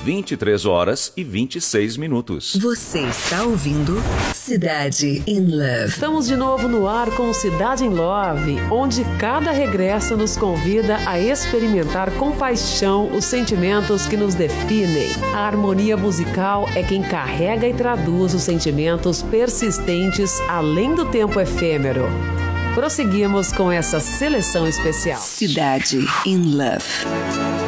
23h26. Você está ouvindo Cidade in Love. Estamos de novo no ar com Cidade in Love, onde cada regresso nos convida a experimentar com paixão os sentimentos que nos definem. A harmonia musical é quem carrega e traduz os sentimentos persistentes além do tempo efêmero. Prosseguimos com essa seleção especial. Cidade in Love.